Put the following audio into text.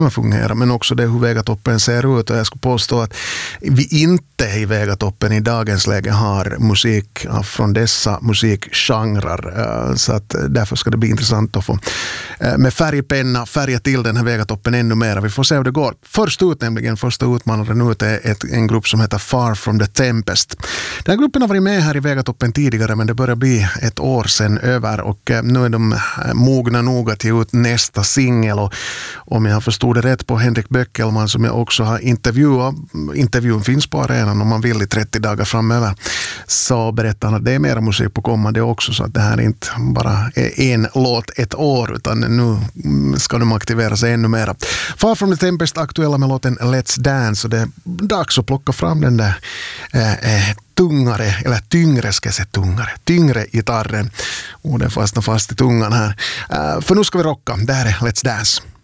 fungerar, men också det hur Vegatoppen ser ut, och jag skulle påstå att vi inte i Vegatoppen i dagens läge har musik från dessa musikgenrer, så att därför ska det bli intressant att få med färgpenna färga till den här Vegatoppen ännu mer. Vi får se hur det går. Första utmanaren ut är en grupp som heter Far from the Tempest. Den här gruppen har varit med här i Vegatoppen tidigare, men det börjar bli ett år sedan över, och nu är de mogna nog att ge ut nästa singel, och om jag förstod det rätt på Henrik Böckelman, som jag också har intervjuat, intervjun finns på arenan om man vill i 30 dagar framöver, så berättar han att det är mera musik på kommande också, så att det här är inte bara en låt ett år, utan nu ska de aktivera sig ännu mera. Far from the Tempest aktuella med låten Let's Dance, och det är dags att plocka fram den där tyngre gitarren, och den fastnar fast i tungan här. För nu ska vi rocka, det här är Let's Dance.